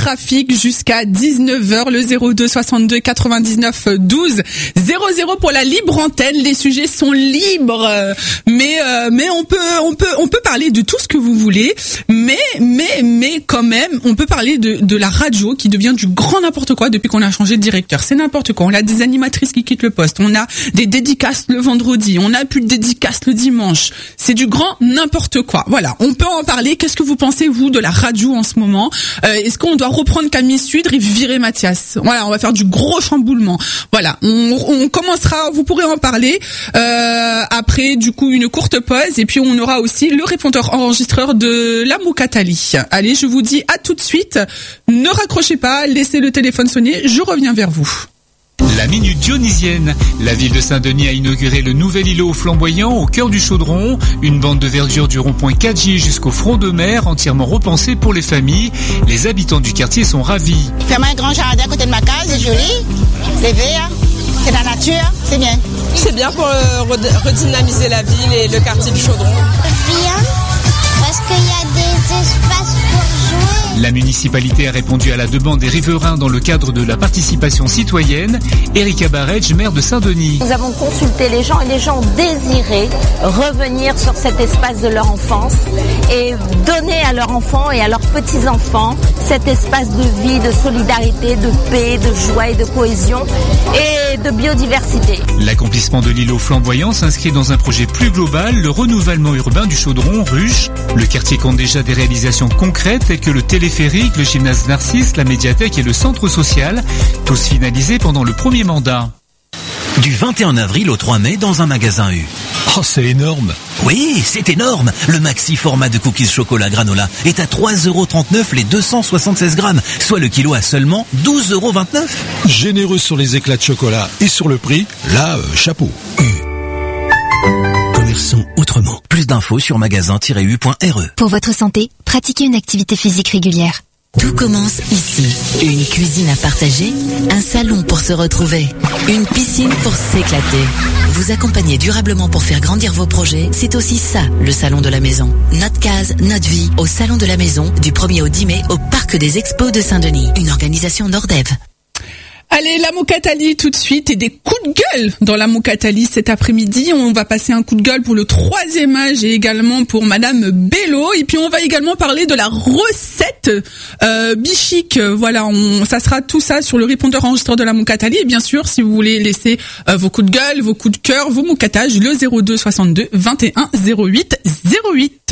trafic jusqu'à 19h, le 02 62 99 12 00 pour la libre antenne. Les sujets sont libres, mais on peut parler de tout ce que vous voulez, mais quand même, on peut parler de la radio qui devient du grand n'importe quoi depuis qu'on a changé de directeur. C'est n'importe quoi. On a des animatrices qui quittent le poste, on a des dédicaces le vendredi, on a plus de dédicaces le dimanche. C'est du grand n'importe quoi. Voilà, on peut en parler. Qu'est-ce que vous pensez, vous, de la radio en ce moment? Est-ce qu'on doit reprendre Camille Sudre et virer Mathias? Voilà, on va faire du gros chamboulement. Voilà, on commencera, vous pourrez en parler après, du coup, une courte pause, et puis on aura aussi le répondeur enregistreur de la Moukatali. Allez, je vous dis à tout de suite. Ne raccrochez pas, laissez le téléphone sonner, je reviens vers vous. La Minute Dionysienne. La ville de Saint-Denis a inauguré le nouvel îlot flamboyant au cœur du Chaudron. Une bande de verdure du rond-point 4J jusqu'au front de mer, entièrement repensée pour les familles. Les habitants du quartier sont ravis. Faire un grand jardin à côté de ma case, c'est joli, c'est vert, c'est la nature, c'est bien. C'est bien pour redynamiser la ville et le quartier du Chaudron. Bien, parce qu'il y a des espaces pour jouer. La municipalité a répondu à la demande des riverains dans le cadre de la participation citoyenne. Erika Baretj, maire de Saint-Denis. Nous avons consulté les gens et les gens désiraient revenir sur cet espace de leur enfance et donner à leurs enfants et à leurs petits-enfants cet espace de vie, de solidarité, de paix, de joie et de cohésion et de biodiversité. L'accomplissement de l'îlot flamboyant s'inscrit dans un projet plus global, le renouvellement urbain du Chaudron, Ruche. Le quartier compte déjà des réalisations concrètes telles que le téléphérique, le gymnase Narcisse, la médiathèque et le centre social, tous finalisés pendant le premier mandat. Du 21 avril au 3 mai dans un magasin U. Oh, c'est énorme! Oui, c'est énorme! Le maxi format de cookies chocolat granola est à 3,39€ les 276 grammes, soit le kilo à seulement 12,29€. Généreux sur les éclats de chocolat et sur le prix, là, chapeau. Commerçons autrement. Plus d'infos sur magasin-u.re. Pour votre santé, pratiquez une activité physique régulière. Tout commence ici. Une cuisine à partager, un salon pour se retrouver, une piscine pour s'éclater. Vous accompagner durablement pour faire grandir vos projets, c'est aussi ça, le salon de la maison. Notre case, notre vie, au salon de la maison, du 1er au 10 mai, au Parc des Expos de Saint-Denis. Une organisation Nordev. Allez, la Moukatali tout de suite, et des coups de gueule dans la Moukatali cet après-midi. On va passer un coup de gueule pour le 3e âge et également pour Madame Bello. Et puis on va également parler de la recette bichique. Voilà, ça sera tout ça sur le répondeur enregistreur de la Moukatali. Et bien sûr, si vous voulez laisser vos coups de gueule, vos coups de cœur, vos moukatages, le 02 62 21 08 08.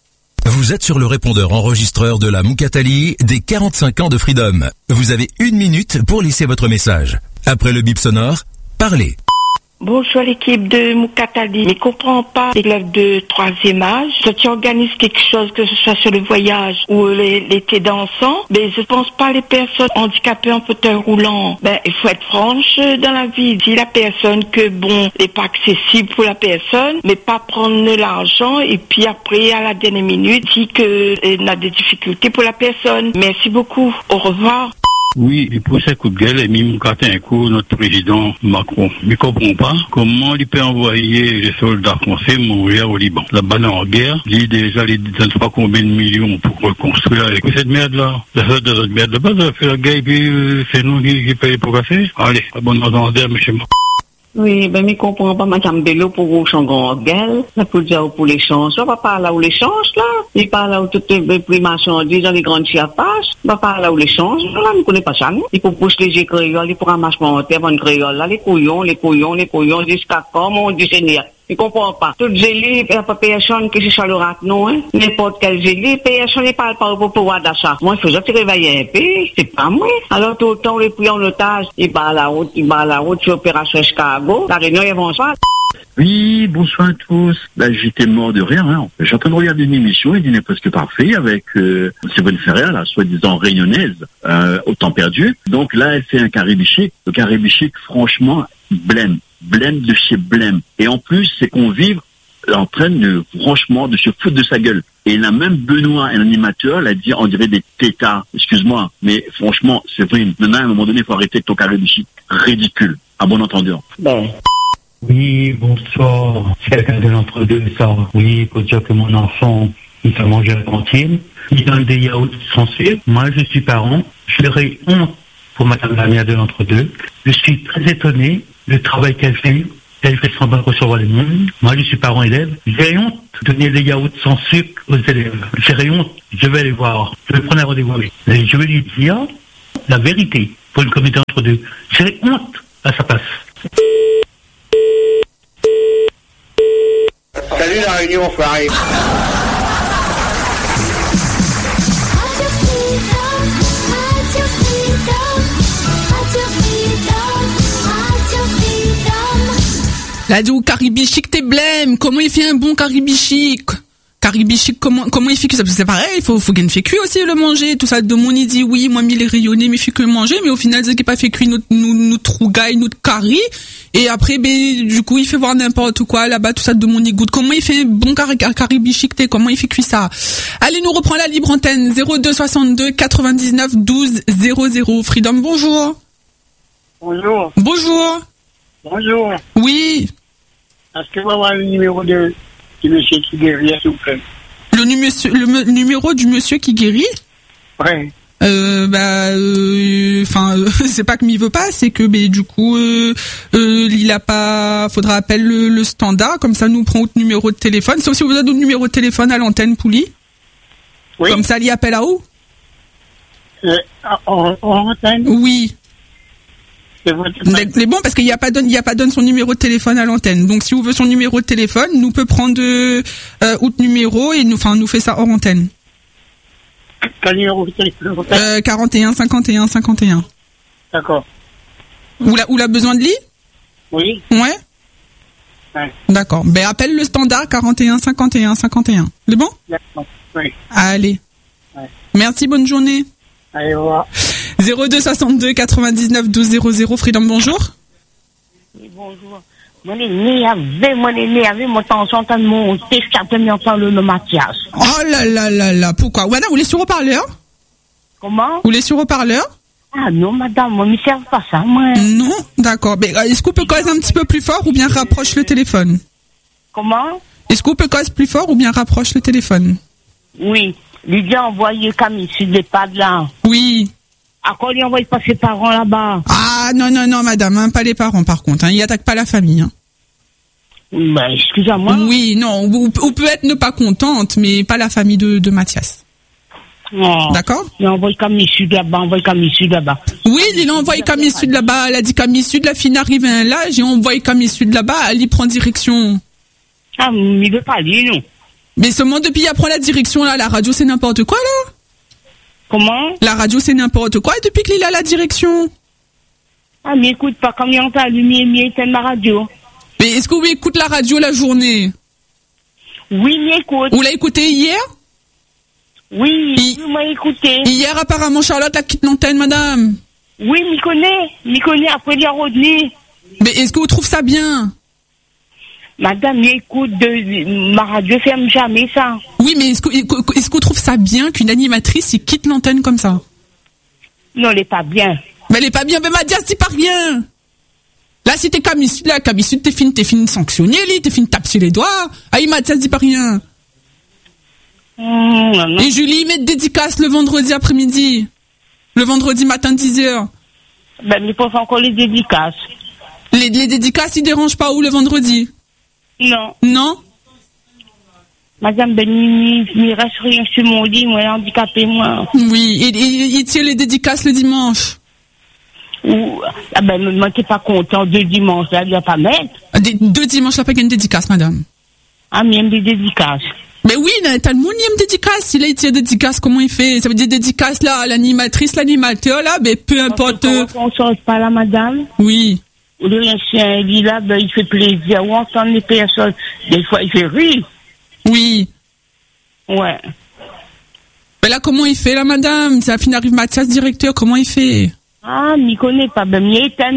Vous êtes sur le répondeur enregistreur de la Moukatali des 45 ans de Freedom. Vous avez 1 minute pour laisser votre message. Après le bip sonore, parlez. Bonsoir l'équipe de Moukatali. Je ne comprends pas les élèves de 3e âge. Si tu organises quelque chose, que ce soit sur le voyage ou l'été dansant, mais je pense pas les personnes handicapées en fauteuil roulant. Il faut être franche dans la vie. Si la personne n'est pas accessible pour la personne, mais pas prendre l'argent et puis après, à la dernière minute, dit qu'on a des difficultés pour la personne. Merci beaucoup. Au revoir. Oui, et pour ce coup de gueule, Mime Katinko, notre président Macron, ne comprend pas comment il peut envoyer les soldats français mourir au Liban. Là-bas, en guerre, il déjà les 23 combien de millions pour reconstruire avec cette merde-là. Cette merde là-bas, ça fait la guerre et puis c'est nous qui payons pour casser. Allez, bonne entendeur, monsieur Macron. Oui, mais comprends pas, Madame Bello, pour au changon gueule, là, pour dire pour l'échange. On va pas là où l'échange, là. Il parle là où toutes les prix marchandises dans les grandes chiapages. On va pas là où l'échange, là, on connaît pas ça, nous. Il faut pousser les créoles, il faut ramasser mon terre, bonne créole, là, les couillons, jusqu'à comme on dit Seigneur. Il comprend pas. Tout gélie, il n'y a pas personne qui se chalorat, non, hein. N'importe quel gélie, personne ne parle pas pour pouvoir d'achat. Moi, il faut que tu réveilles un peu, c'est pas moi. Alors, tout le temps, les pris en otage, il bat la route, sur Opération Chicago. La réunion, ils vont se faire. Oui, bonsoir à tous. J'étais mort de rire, hein. J'ai en train de regarder une émission, il dînait presque parfait, avec Séverine Ferrer, la soi-disant réunionnaise, au temps perdu. Donc là, elle fait un carré bichique. Le carré bichique, franchement, blême de chez blême. Et en plus, c'est qu'on vive en train de, franchement, de se foutre de sa gueule. Et là, même Benoît, un animateur, l'a dit, on dirait des tétards. Excuse-moi, mais franchement, c'est vrai. Maintenant, à un moment donné, il faut arrêter avec ton carré bichique. Ridicule. À bon entendeur. Oui, bonsoir. C'est quelqu'un de l'entre-deux, ça. Oui, pour dire que mon enfant, il fait manger à la cantine. Ils donnent des yaourts sans sucre. Moi, je suis parent. J'aurais honte pour madame la maire de l'entre-deux. Je suis très étonné du travail qu'elle fait. Elle fait semblant de recevoir les monde. Moi, je suis parent élève. J'ai honte de donner des yaourts sans sucre aux élèves. J'ai honte. Je vais aller voir. Je vais prendre un rendez-vous avec. Et je vais lui dire la vérité pour une comité entre deux. J'ai honte à sa place. Salut la réunion, enfoiré. Radio Caribichic, t'es blême. Comment il fait un bon Caribichic? Caribichic, comment il fait que ça? Parce que c'est pareil, il faut qu'il fait cuire aussi le manger. Tout ça, de monde, il dit oui, moi, il est rayonné, mais il fait que le manger. Mais au final, c'est qu'il n'a pas fait cuire notre rougaille, notre curry. Et après, ben, du coup, il fait voir n'importe quoi là-bas, tout ça, de monde, il goûte. Comment il fait un bon Caribichic, t'es? Comment il fait cuire ça? Allez, nous reprend la libre antenne. 02 62 99 12 00. Freedom, bonjour. Bonjour. Bonjour. Bonjour. Oui. Est-ce que vous avez le numéro du monsieur qui guérit, s'il vous plaît? Le numéro du monsieur qui guérit? Oui. C'est pas que m'y veut pas, c'est que, du coup, il a pas, faudra appeler le standard, comme ça, nous prend votre numéro de téléphone. Sauf si vous avez notre numéro de téléphone à l'antenne, Pouli. Oui. Comme ça, il appelle à où? En antenne? Oui. Mais bon, parce qu'il n'y a pas donne son numéro de téléphone à l'antenne. Donc, si vous veut son numéro de téléphone, nous peut prendre autre numéro et nous fait ça hors antenne. Quel numéro de téléphone? 41 51 51. D'accord. Ou l'a besoin de lit? Oui. Ouais. D'accord. Ben, appelle le standard 41 51 51. C'est bon? D'accord. Oui. Allez. Ouais. Merci, bonne journée. Allez, au revoir. 02 62 99 12 00. Freedom, bonjour. Oui, bonjour. Mon énervé, mon tension t'a monté, je t'ai mis en temps le nom Mathias. Oh là, pourquoi? Madame, vous voulez sur haut-parleur? Comment? Vous voulez sur haut-parleur? Ah non, madame, moi, ne me sert pas ça, moi. Non, d'accord. Mais est-ce qu'on peut causer un petit peu plus fort ou bien rapproche le téléphone? Comment? Est-ce qu'on peut causer plus fort ou bien rapproche le téléphone? Oui. Lui a envoyé Camille sur l'EHPAD là. Oui. À quoi lui envoie pas ses parents là-bas? Ah non, madame, hein, pas les parents par contre. Hein, il attaque pas la famille. Hein. Bah, excusez-moi. Oui, non, on peut être ne pas contente, mais pas la famille de Mathias. Oh. D'accord? Il envoie Camille Sud là-bas, Oui, il a envoyé Camille Sud là-bas. Elle a dit Camille Sud, la fille arrive à un âge, et on envoie Camille Sud là-bas, elle y prend direction. Ah, il veut pas aller, non. Mais seulement depuis elle prend la direction là, la radio c'est n'importe quoi là. Comment? La radio c'est n'importe quoi et depuis qu'il a la direction. Ah mais écoute pas, comme il entend allumer, il éteint ma radio. Mais est-ce que vous écoutez la radio la journée? Oui, il écoute. Vous l'avez écouté hier? Oui, vous m'avez écouté. Hier apparemment Charlotte a quitté l'antenne, madame. Oui, m'y connaît, après il a revenu. Mais est-ce que vous trouvez ça bien? Madame, écoute, ma radio ferme jamais ça. Oui, mais est-ce qu'on trouve ça bien qu'une animatrice quitte l'antenne comme ça? Non, elle est pas bien. Mais elle est pas bien, mais Mathias, c'est pas rien. Là, si t'es Camille Sud, t'es fini sanctionné, t'es fini taper sur les doigts. Aïe, Mathias, dis pas rien. Non. Et Julie, met dédicace le vendredi après-midi. Le vendredi matin, 10h. Ben, il faut encore les dédicaces. Les dédicaces, ils dérangent pas où le vendredi? Non. Non? Madame, il reste rien sur mon lit, moi, handicapé, moi. Oui, et il tire les dédicaces le dimanche. Moi, t'es pas content, 2 dimanches, là, il va pas mettre. 2 dimanches, là, pas qu'il y a une dédicace, madame. Ah, mais il aime des dédicaces. Mais oui, t'as le monde, il aime dédicaces. Si là, il tire dédicaces, comment il fait? Ça veut dire dédicaces, là, l'animatrice, l'animateur, là, mais peu importe. On sort pas là, madame? Oui. Le chien, il là, il fait plaisir. Ou entend les personnes. Des fois, il fait rire. Oui. Ouais. Mais là, comment il fait, là, madame? Ça fin arrive Mathias, directeur, comment il fait? Ah, m'y connaît pas. Ben, m'y éteint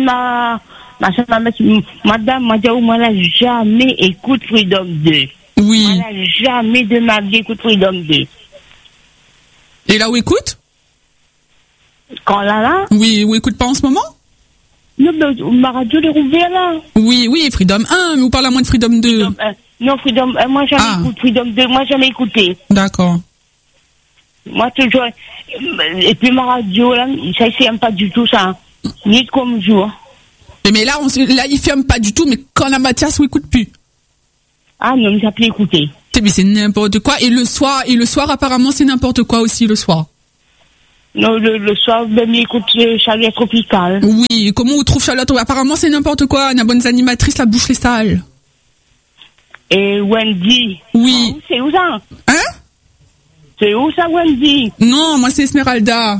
madame, moi, là, jamais écoute Freedom 2. Oui. Moi, là, jamais de ma vie écoute Freedom 2. Et là, où écoute? Quand là? Oui, où écoute pas en ce moment? Non, mais ma radio est ouverte là. Oui, Freedom 1, mais vous parlez à moi de Freedom 2. Non, Freedom 1, moi jamais écouté Freedom 2, moi jamais écouté. D'accord. Moi, toujours. Et puis, ma radio, là, ça, il n'aime pas du tout, ça. Ni comme jour. Mais là, il ferme pas du tout, mais quand la Mathias, on écoute plus. Ah non, mais ça peut écouter. Mais c'est n'importe quoi. Et le soir, apparemment, c'est n'importe quoi aussi, le soir. Non, le soir, ben, il écoute Charlotte Tropicale. Oui, comment on trouve Charlotte? Apparemment, c'est n'importe quoi. On a bonne animatrice, la bouche les salles. Et Wendy. Oui. Ah, c'est où ça? Hein? C'est où ça, Wendy? Non, moi, c'est Esmeralda.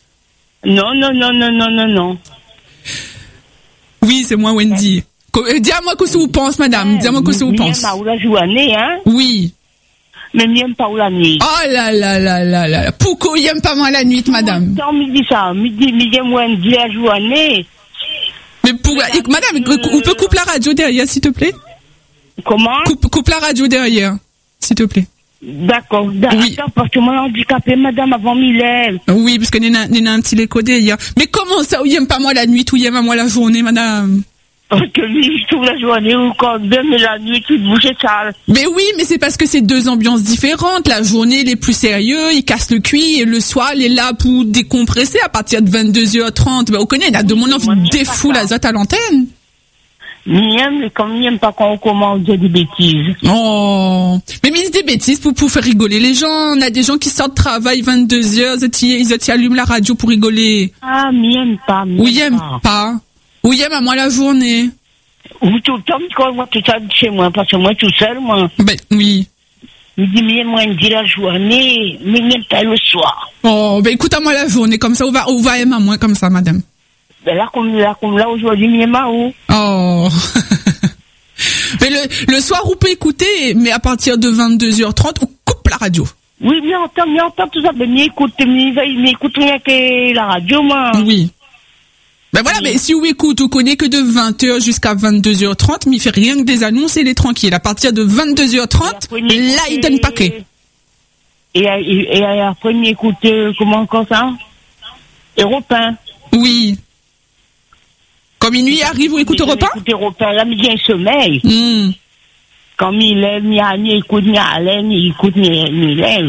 Non. Oui, c'est moi, Wendy. Dis-moi que vous pensez, madame. Dis-moi que vous pensez. Pas où la journée, hein? Oui. Mais m'aime pas où la nuit. Oh là. Pourquoi il aime pas moi la nuit, madame? Non, midi ça. Midi, Wendy la journée. Mais madame, on peut couper la radio derrière, s'il te plaît? Comment? Coupe la radio derrière, s'il te plaît. D'accord, oui. Parce que moi, handicapé, madame, avant Mylène. Oui, parce que n'y a un petit écho derrière. Mais comment ça, où il aime pas moi la nuit, où il aime moi la journée, madame? Parce que lui, je trouve la journée ou quand même, mais la nuit, tu te bouges sale. Mais oui, mais c'est parce que c'est deux ambiances différentes. La journée, il est plus sérieux, il casse le cuir, et le soir, il est là pour décompresser à partir de 22h30. Ben, on connaît, il a de mon envie de défouler la zote à l'antenne. Mais comme il n'aime pas quand on commence des bêtises. Oh. Mais il des bêtises pour faire rigoler les gens. On a des gens qui sortent de travail 22h, ils allument la radio pour rigoler. Ah, mais il n'aime pas. Ou il n'aime pas. Ou il aime à moi la journée. Ou tout le temps, quand moi tout ça chez moi, parce que moi tout seul, moi. Ben, oui. Il dit, mais moi, il dit la journée, mais il n'aime pas le soir. Oh, ben écoute à moi la journée, comme ça, on va aimer à moi comme ça, madame. Ben là, comme là, aujourd'hui, il m'aime à où? Oh. Mais le soir, on peut écouter, mais à partir de 22h30, on coupe la radio. Oui, mais entend tout ça, mais il écoute rien que la radio, moi. Oui. Ben voilà, mais si on écoute, on connaît que de 20h jusqu'à 22h30, mais il fait rien que des annonces et il est tranquille. À partir de 22h30, là, il donne paquet. Et après, il écoute, comment encore ça? Europe 1. Oui. Quand minuit arrive, on écoute Europe 1? Écoute Europe 1, là, mais il y a un sommeil. Quand Mylène, il écoute Mylène, il écoute Mylène.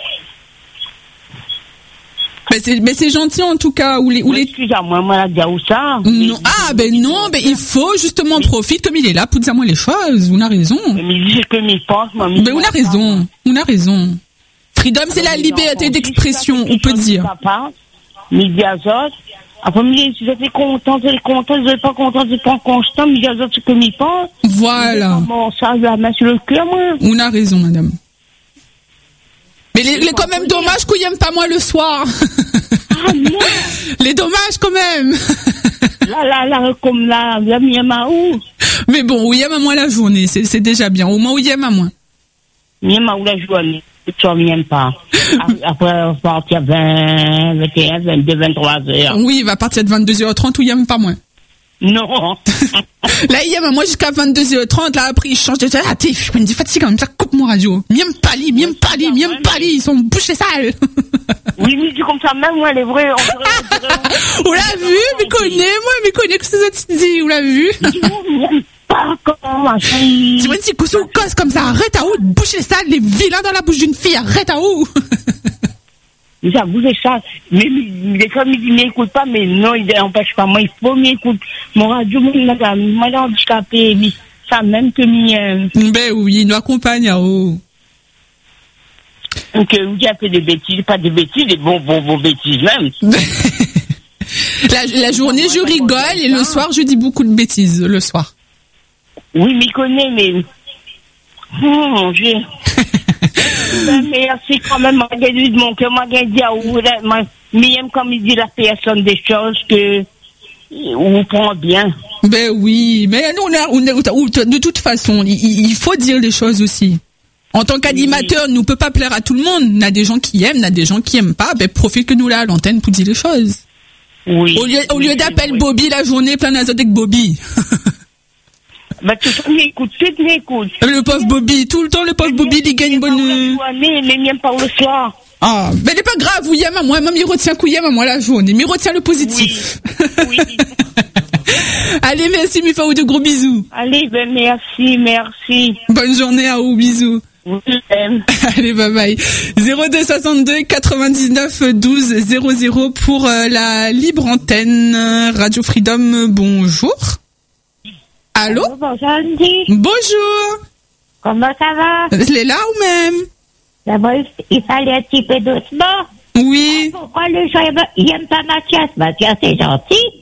Mais c'est gentil en tout cas. Excusez-moi, moi, la où ça. Non. Ah, ben non, ben il faut justement profiter comme il est là pour dire moi les choses. On a raison. Mais c'est que m'y pense, moi. Ben on a raison. Freedom, c'est la liberté d'expression, on peut dire. Midi à Zot. Après, si j'étais content, je n'étais pas content, je n'étais pas constant, midi à Zot, c'est que m'y pense. Voilà. Bon, ça, la main sur le cœur, moi. On a raison, madame. Mais il est quand même dommage qu'il n'aime pas moi le soir. Ah non. Les dommages quand même. Là, comme là, il aime à où? Mais bon, où il aime à moi la journée, c'est déjà bien. Au moins où il aime à moi. Il aime à où la journée? Tu n'aimes pas. Après, on va partir à 20, 21, 22, 23 heures. Oui, il va partir de 22h30 où il aime pas moi. Non. Là, il aime à moi jusqu'à 22h30. Là, après, il change de... Ah, t'es fatigué, ça coupe mon radio. Miam pali, ils sont bouchés sales. Oui, mais tu comme ça, même moi, les vrais... On l'a vu, mais connais que c'est ça tu dis, on l'a vu. Tu vois, si Koussou cause comme ça, arrête à où, boucher sales, les vilains dans la bouche d'une fille, arrête à où. Ça bouge ça. Mais des fois, il dit, m'écoute pas, mais non, il n'empêche pas. Moi, il faut m'écouter. Mon radio, madame, moi, handicapé, ça même que mien. Ben oui, il nous accompagne à où. Donc, vous dites un peu des bêtises, pas des bêtises, des bons bêtises même. La journée, je rigole, et le soir, je dis beaucoup de bêtises, le soir. Oui, mais il connaît, mais... Oh, mon Dieu. Merci quand même, de mon cœur, mais comme il dit la personne des choses que on prend bien. Ben oui, mais nous, de toute façon, il faut dire les choses aussi. En tant qu'animateur, nous ne peut pas plaire à tout le monde. On a des gens qui aiment, on a des gens qui aiment pas. Ben profite que nous là à l'antenne pour dire les choses. Oui. Au lieu d'appeler Bobby la journée plein d'azote avec Bobby. Bah, tout le temps, m'écoute. Le pauvre Bobby, tout le temps, le pauvre Bobby, il gagne bonne... Mais même pas le soir. Ah, mais c'est pas grave, vous y aimez à moi, même il retient qu'il y aime à moi la journée, mais il retient le positif. Oui. Allez, merci, Mifaou, de gros bisous. Allez, ben merci. Bonne journée à vous, bisous. Allez, bye bye. 02 62 99 12 00 pour la libre antenne Radio Freedom. Bonjour. Allô? Bonjour, Andy. Bonjour. Comment ça va? Elle est là ou même? D'abord, il fallait un petit peu doucement. Oui. Pourquoi les gens ils aiment pas Mathias? Mathias est gentil.